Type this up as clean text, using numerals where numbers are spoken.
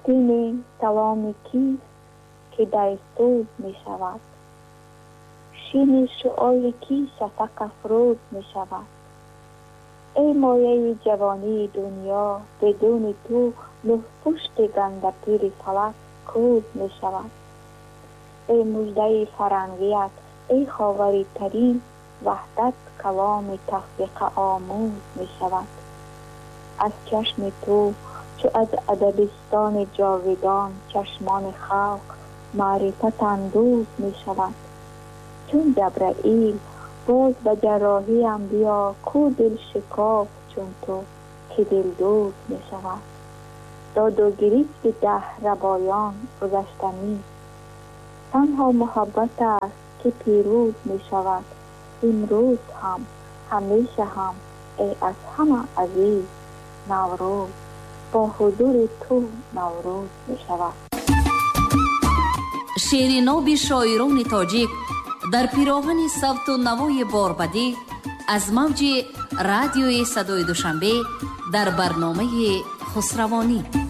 آستین سلام کیست که در سود می شود؟ شین شعار کی شفق افروز می شود؟ ای مایه جوانی دنیا، بدون تو نه پشت گنده پیر فلک کوز می شود. ای مژده فرنگیت، ای خاوری ترین وحدت کلام تفریق آموز می شود. از چشم تو چو از ادبستان جاویدان چشمان خلق معرفت اندوز می شود. چون جبرائیل باز به جراحیم بیا، کو دل شکاف چون تو که دل دوز می شود. داد و گریست ده ربایان گذشتنی، تنها محبت است که پیروز می شود. امروز هم همیشه هم ای از همه عزیز نوروز، با حضور تو نوروز می شود. شعر ناب شاعران تاجیک در پیراهن صوت و نوای باربدی از موج رادیوی صدای دوشنبه در برنامه خسروانی.